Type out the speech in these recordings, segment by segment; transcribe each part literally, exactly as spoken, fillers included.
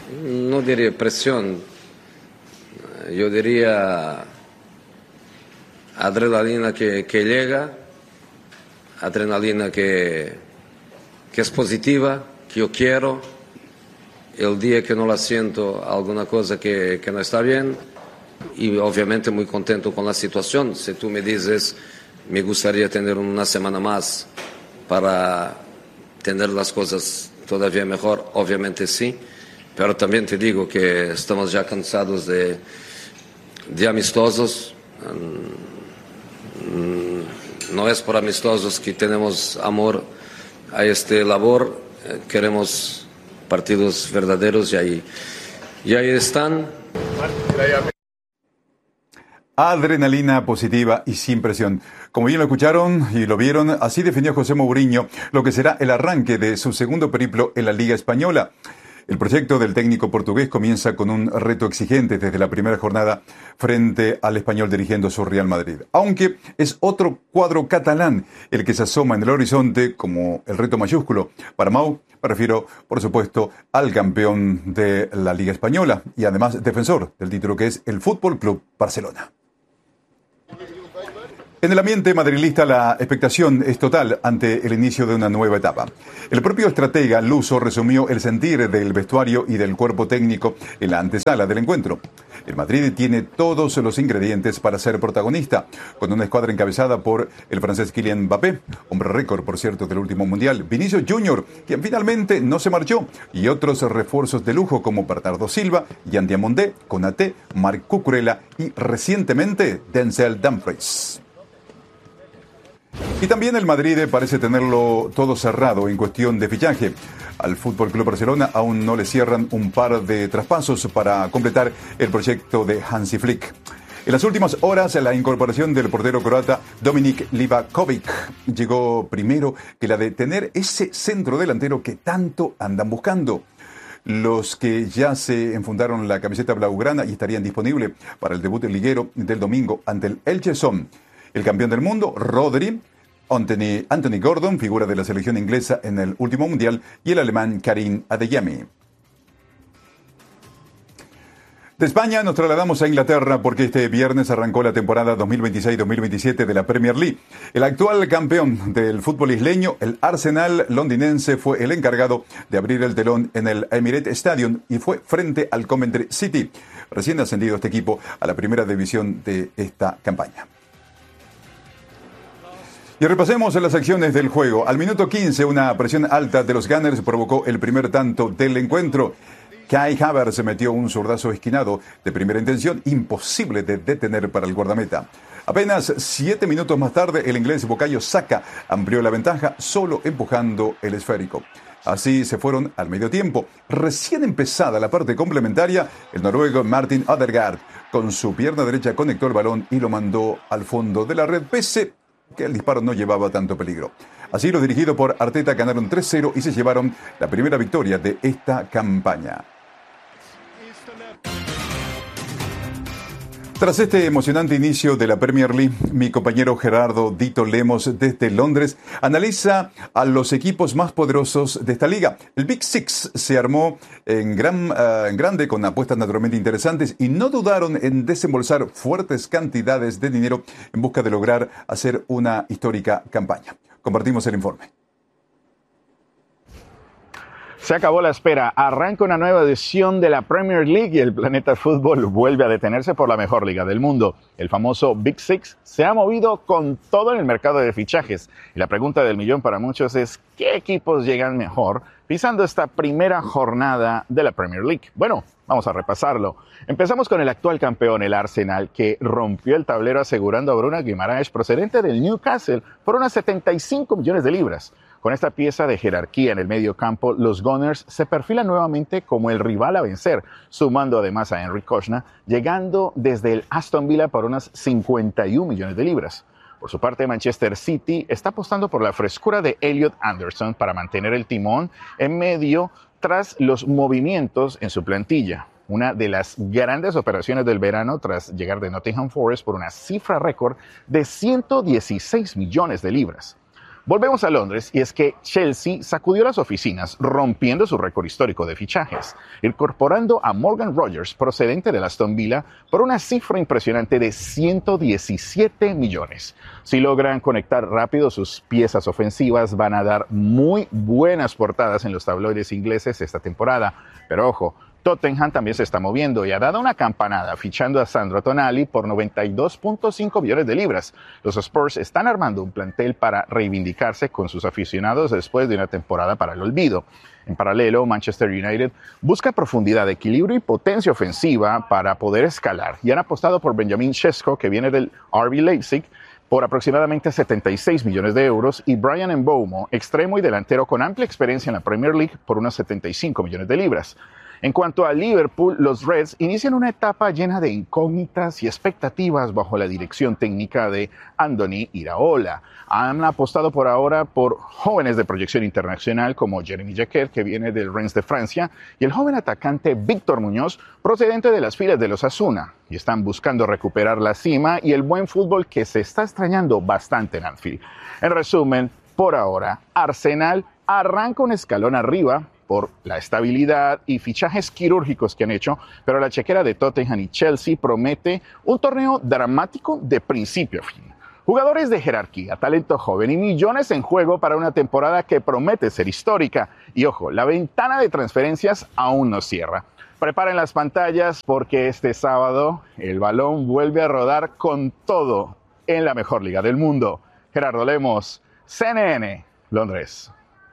No diría presión, yo diría adrenalina que, que llega, adrenalina que, que es positiva, que yo quiero. El día que no la siento, alguna cosa que, que no está bien, y obviamente muy contento con la situación. Si tú me dices, me gustaría tener una semana más para tener las cosas todavía mejor, obviamente sí. Pero también te digo que estamos ya cansados de, de amistosos. No es por amistosos que tenemos amor a esta labor. Queremos partidos verdaderos y ahí, y ahí están. Adrenalina positiva y sin presión. Como bien lo escucharon y lo vieron, así definió José Mourinho lo que será el arranque de su segundo periplo en la Liga Española. El proyecto del técnico portugués comienza con un reto exigente desde la primera jornada frente al Español dirigiendo su Real Madrid. Aunque es otro cuadro catalán el que se asoma en el horizonte como el reto mayúsculo. Para Mau, me refiero, por supuesto, al campeón de la Liga Española y además defensor del título que es el Fútbol Club Barcelona. En el ambiente madrilista la expectación es total ante el inicio de una nueva etapa. El propio estratega luso resumió el sentir del vestuario y del cuerpo técnico en la antesala del encuentro. El Madrid tiene todos los ingredientes para ser protagonista, con una escuadra encabezada por el francés Kylian Mbappé, hombre récord, por cierto, del último mundial, Vinicius Junior, quien finalmente no se marchó, y otros refuerzos de lujo como Bernardo Silva, Yan Diamandé, Konaté, Marc Cucurella y recientemente Denzel Dumfries. Y también el Madrid parece tenerlo todo cerrado en cuestión de fichaje. Al F C Barcelona aún no le cierran un par de traspasos para completar el proyecto de Hansi Flick. En las últimas horas, la incorporación del portero croata Dominik Livakovic llegó primero que la de tener ese centro delantero que tanto andan buscando. Los que ya se enfundaron la camiseta blaugrana y estarían disponibles para el debut liguero del domingo ante el Elche son el campeón del mundo, Rodri, Anthony, Anthony Gordon, figura de la selección inglesa en el último mundial, y el alemán Karim Adeyemi. De España nos trasladamos a Inglaterra porque este viernes arrancó la temporada dos mil veintiséis dos mil veintisiete de la Premier League. El actual campeón del fútbol isleño, el Arsenal londinense, fue el encargado de abrir el telón en el Emirates Stadium y fue frente al Coventry City, recién ascendido este equipo a la primera división de esta campaña. Y repasemos las acciones del juego. Al minuto quince, una presión alta de los Gunners provocó el primer tanto del encuentro. Kai Havertz se metió un zurdazo esquinado de primera intención, imposible de detener para el guardameta. Apenas siete minutos más tarde, el inglés Bukayo Saka amplió la ventaja, solo empujando el esférico. Así se fueron al medio tiempo. Recién empezada la parte complementaria, el noruego Martin Ødegaard con su pierna derecha conectó el balón y lo mandó al fondo de la red, pese que el disparo no llevaba tanto peligro. Así, los dirigidos por Arteta ganaron tres cero y se llevaron la primera victoria de esta campaña. Tras este emocionante inicio de la Premier League, mi compañero Gerardo Dito Lemos desde Londres analiza a los equipos más poderosos de esta liga. El Big Six se armó en, gran, uh, en grande con apuestas naturalmente interesantes y no dudaron en desembolsar fuertes cantidades de dinero en busca de lograr hacer una histórica campaña. Compartimos el informe. Se acabó la espera, arranca una nueva edición de la Premier League y el planeta fútbol vuelve a detenerse por la mejor liga del mundo. El famoso Big Six se ha movido con todo en el mercado de fichajes. Y la pregunta del millón para muchos es, ¿qué equipos llegan mejor pisando esta primera jornada de la Premier League? Bueno, vamos a repasarlo. Empezamos con el actual campeón, el Arsenal, que rompió el tablero asegurando a Bruno Guimaraes, procedente del Newcastle, por unas setenta y cinco millones de libras. Con esta pieza de jerarquía en el medio campo, los Gunners se perfilan nuevamente como el rival a vencer, sumando además a Henry Kochna, llegando desde el Aston Villa por unas cincuenta y un millones de libras. Por su parte, Manchester City está apostando por la frescura de Elliot Anderson para mantener el timón en medio tras los movimientos en su plantilla. Una de las grandes operaciones del verano tras llegar de Nottingham Forest por una cifra récord de ciento dieciséis millones de libras. Volvemos a Londres y es que Chelsea sacudió las oficinas rompiendo su récord histórico de fichajes, incorporando a Morgan Rogers procedente de Aston Villa por una cifra impresionante de ciento diecisiete millones. Si logran conectar rápido sus piezas ofensivas van a dar muy buenas portadas en los tabloides ingleses esta temporada, pero ojo, Tottenham también se está moviendo y ha dado una campanada fichando a Sandro Tonali por noventa y dos punto cinco millones de libras. Los Spurs están armando un plantel para reivindicarse con sus aficionados después de una temporada para el olvido. En paralelo, Manchester United busca profundidad, equilibrio y potencia ofensiva para poder escalar y han apostado por Benjamin Sesko, que viene del R B Leipzig, por aproximadamente setenta y seis millones de euros, y Brian Mbeumo, extremo y delantero con amplia experiencia en la Premier League, por unos setenta y cinco millones de libras. En cuanto a Liverpool, los Reds inician una etapa llena de incógnitas y expectativas bajo la dirección técnica de Andoni Iraola. Han apostado por ahora por jóvenes de proyección internacional como Jeremy Jacquet, que viene del Rennes de Francia, y el joven atacante Víctor Muñoz, procedente de las filas de los Osasuna, y están buscando recuperar la cima y el buen fútbol que se está extrañando bastante en Anfield. En resumen, por ahora, Arsenal arranca un escalón arriba por la estabilidad y fichajes quirúrgicos que han hecho, pero la chequera de Tottenham y Chelsea promete un torneo dramático de principio a fin. Jugadores de jerarquía, talento joven y millones en juego para una temporada que promete ser histórica. Y ojo, la ventana de transferencias aún no cierra. Preparen las pantallas porque este sábado el balón vuelve a rodar con todo en la mejor liga del mundo. Gerardo Lemos, C N N, Londres.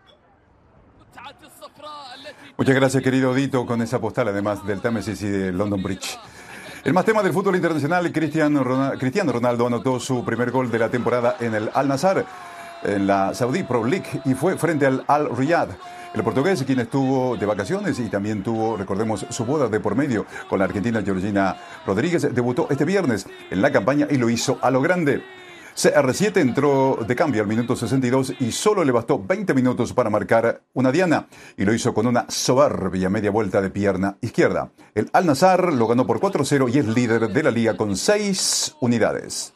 Muchas gracias, querido Dito, con esa postal, además del Támesis y del London Bridge. El más tema del fútbol internacional, Cristiano Ronaldo, Cristiano Ronaldo anotó su primer gol de la temporada en el Al-Nassr, en la Saudi Pro League, y fue frente al Al-Riyadh. El portugués, quien estuvo de vacaciones y también tuvo, recordemos, su boda de por medio con la argentina Georgina Rodríguez, debutó este viernes en la campaña y lo hizo a lo grande. C R siete entró de cambio al minuto sesenta y dos y solo le bastó veinte minutos para marcar una diana, y lo hizo con una soberbia media vuelta de pierna izquierda. El Al-Nassr lo ganó por cuatro cero y es líder de la liga con seis unidades.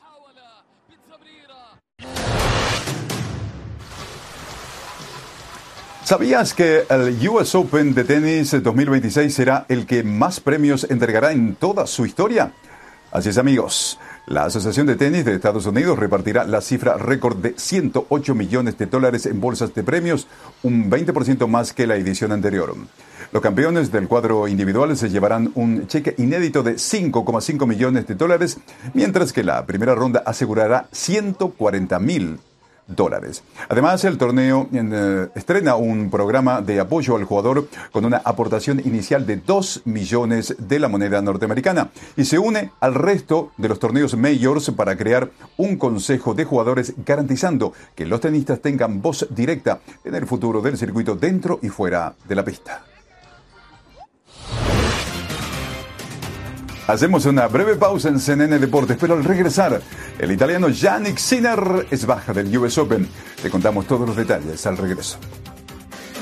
¿Sabías que el U S Open de tenis dos mil veintiséis será el que más premios entregará en toda su historia? Así es, amigos. La Asociación de Tenis de Estados Unidos repartirá la cifra récord de ciento ocho millones de dólares en bolsas de premios, un veinte por ciento más que la edición anterior. Los campeones del cuadro individual se llevarán un cheque inédito de cinco coma cinco millones de dólares, mientras que la primera ronda asegurará ciento cuarenta mil dólares. Además, el torneo eh, estrena un programa de apoyo al jugador con una aportación inicial de dos millones de la moneda norteamericana y se une al resto de los torneos majors para crear un consejo de jugadores, garantizando que los tenistas tengan voz directa en el futuro del circuito dentro y fuera de la pista. Hacemos una breve pausa en C N N Deportes, pero al regresar, el italiano Jannik Sinner es baja del U S Open. Te contamos todos los detalles al regreso.